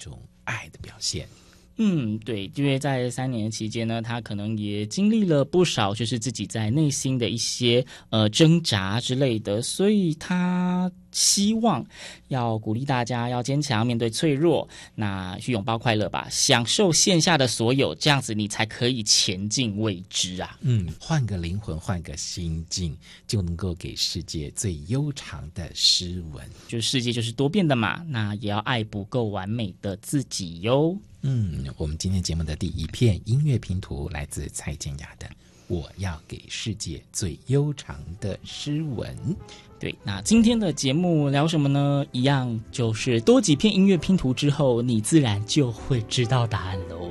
种爱的表现。 对，因为在3年期间呢，他可能也经历了不少，就是自己在内心的一些挣扎之类的，所以他希望要鼓励大家要坚强，面对脆弱，那去拥抱快乐吧，享受线下的所有，这样子你才可以前进未知啊。 换个灵魂，换个心境，就能够给世界最悠长的诗文。 就是世界就是多变的嘛，那也要爱不够完美的自己哟。 我们今天节目的第一片音乐拼图来自蔡健雅的《我要给世界最悠长的诗文》。 对，那今天的节目聊什么呢？一样就是多几片音乐拼图之后，你自然就会知道答案喽。